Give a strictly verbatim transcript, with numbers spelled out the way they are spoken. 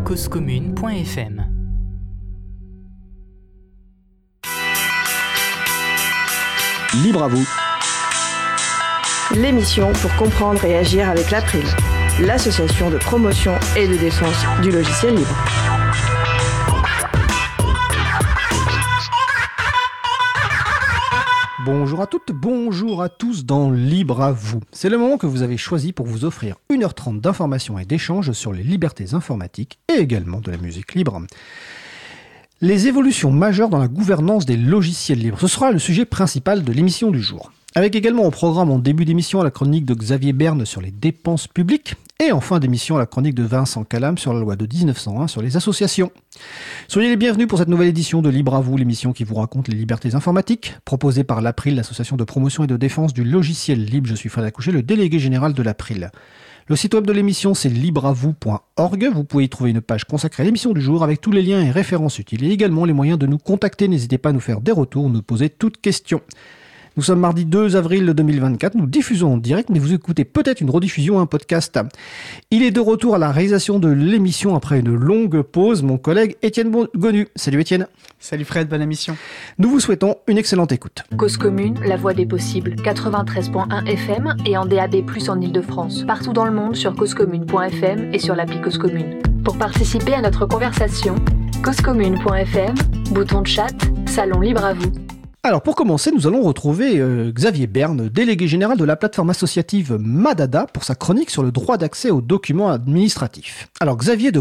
cause commune point f m. Libre à vous. L'émission pour comprendre et agir avec l'April, l'association de promotion et de défense du logiciel libre. Bonjour à toutes, bonjour à tous dans Libre à vous. C'est le moment que vous avez choisi pour vous offrir une heure trente d'informations et d'échanges sur les libertés informatiques et également de la musique libre. Les évolutions majeures dans la gouvernance des logiciels libres, ce sera le sujet principal de l'émission du jour. Avec également au programme en début d'émission la chronique de Xavier Berne sur les dépenses publiques et en fin d'émission la chronique de Vincent Calam sur la loi de dix-neuf cent un sur les associations. Soyez les bienvenus pour cette nouvelle édition de Libre à vous, l'émission qui vous raconte les libertés informatiques, proposée par l'April, l'association de promotion et de défense du logiciel libre. Je suis Fred Accouché, le délégué général de l'April. Le site web de l'émission, c'est libre à vous point org. Vous pouvez y trouver une page consacrée à l'émission du jour avec tous les liens et références utiles et également les moyens de nous contacter. N'hésitez pas à nous faire des retours, nous poser toutes questions. Nous sommes mardi deux avril deux mille vingt-quatre, nous diffusons en direct, mais vous écoutez peut-être une rediffusion, un podcast. Il est de retour à la réalisation de l'émission après une longue pause, mon collègue Étienne Gonu. Salut Étienne. Salut Fred, bonne émission. Nous vous souhaitons une excellente écoute. Cause commune, la voix des possibles, quatre-vingt-treize virgule un F M et en D A B plus, en Ile-de-France. Partout dans le monde sur cause commune point f m et sur l'appli Cause Commune. Pour participer à notre conversation, cause commune point f m, bouton de chat, salon libre à vous. Alors pour commencer, nous allons retrouver euh, Xavier Berne, délégué général de la plateforme associative Madada, pour sa chronique sur le droit d'accès aux documents administratifs. Alors Xavier, de